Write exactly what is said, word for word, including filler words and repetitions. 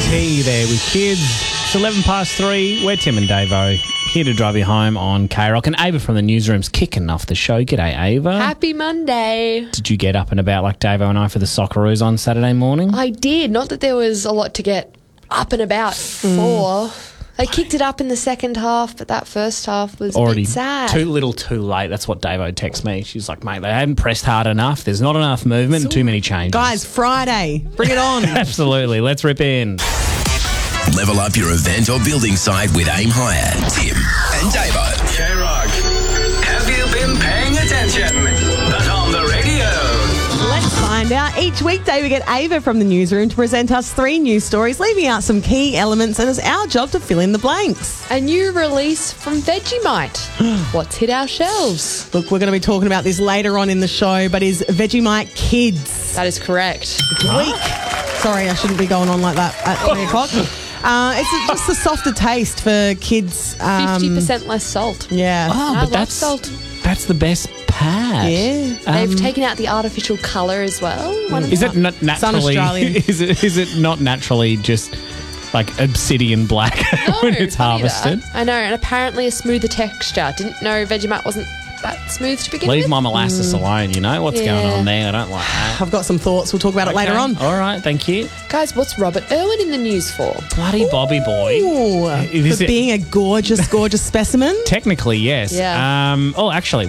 T there with Kids. It's eleven past three. We're Tim and Davo, here to drive you home on K-Rock. And Ava from the newsroom's kicking off the show. G'day, Ava. Happy Monday. Did you get up and about like Davo and I for the Socceroos on Saturday morning? I did. Not that there was a lot to get up and about for. They kicked it up in the second half, but that first half was Already a bit sad. too little too late. That's what Davo texted me. She's like, mate, they haven't pressed hard enough. There's not enough movement and too many changes. Guys, Friday. Bring it on. Absolutely. Let's rip in. Level up your event or building site with Aim Higher. Tim and Davo. K-Rock, have you been paying attention? But on the radio. Let's find out. Each weekday we get Ava from the newsroom to present us three news stories, leaving out some key elements, and it's our job to fill in the blanks. A new release from Vegemite. What's hit our shelves? Look, we're going to be talking about this later on in the show, but is Vegemite Kids That is correct. week? Sorry, I shouldn't be going on like that at three o'clock. Uh, it's a, just a softer taste for kids. Um, fifty percent less salt. Yeah. Oh, I but love that's salt. that's the best part. Yeah. They've Um, taken out the artificial colour as well. One of Is the- it not naturally? Australian. Is it is it not naturally just like obsidian black when it's funny harvested? that. I know, and apparently a smoother texture. Didn't know Vegemite wasn't that smooth to begin Leave with. my molasses alone. You know what's going Yeah. on there. I don't like that. I've got some thoughts. We'll talk about it later Okay. on. All right, thank you. Guys, what's Robert Irwin in the news for? Bloody Bobby boy. Ooh, Is for it- being a gorgeous, gorgeous specimen. Technically, yes. Yeah. Um, oh, actually,